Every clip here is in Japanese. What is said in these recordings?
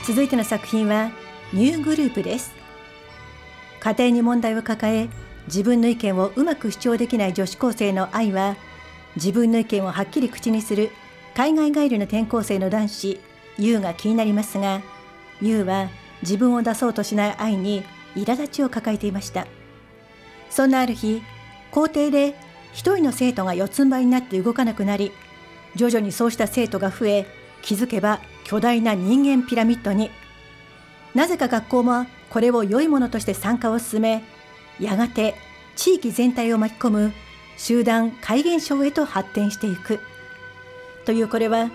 続いての作品はニューグループです。家庭に問題を抱え、自分の意見をうまく主張できない女子高生の愛は、自分の意見をはっきり口にする海外帰りの転校生の男子ユウが気になりますが、ユウは自分を出そうとしない愛に苛立ちを抱えていました。そんなある日、校庭で一人の生徒が四つん這いになって動かなくなり、徐々にそうした生徒が増え、気づけば巨大な人間ピラミッドに。なぜか学校もこれを良いものとして参加を進め、やがて地域全体を巻き込む集団怪現象へと発展していく。というこれは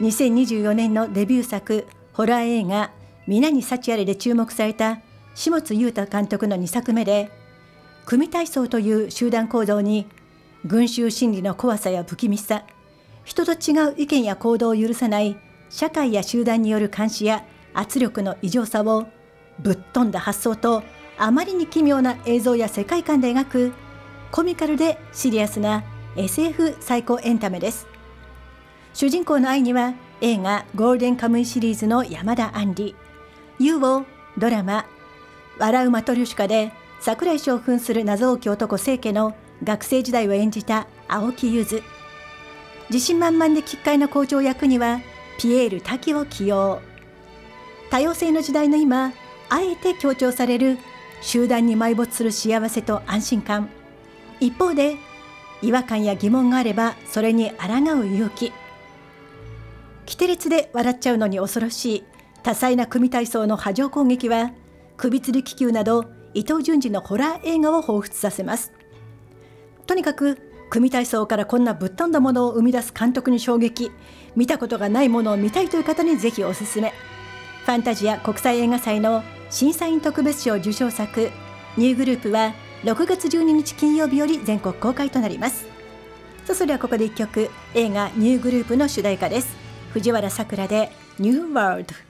2024年のデビュー作ホラー映画皆に幸あれで注目された下津優太監督の2作目で、組体操という集団行動に群衆心理の怖さや不気味さ、人と違う意見や行動を許さない社会や集団による監視や圧力の異常さをぶっ飛んだ発想とあまりに奇妙な映像や世界観で描くコミカルでシリアスな SF 最高エンタメです。主人公の愛には映画ゴールデンカムイシリーズの山田杏里、ユウをドラマ笑うマトリョシカで櫻井翔を扮する謎多き男清家の学生時代を演じた青木ゆず、自信満々で奇怪な校長役にはピエール瀧を起用。多様性の時代の今、あえて強調される集団に埋没する幸せと安心感、一方で違和感や疑問があればそれに抗う勇気。キテレツで笑っちゃうのに恐ろしい多彩な組体操の波状攻撃は、首吊り気球など伊藤潤二のホラー映画を彷彿させます。とにかく組体操からこんなぶっ飛んだものを生み出す監督に衝撃、見たことがないものを見たいという方にぜひおすすめ。ファンタジア国際映画祭の審査員特別賞受賞作ニューグループは6月12日金曜日より全国公開となります。それではここで1曲、映画ニューグループの主題歌です。藤原さくらでニューワールド。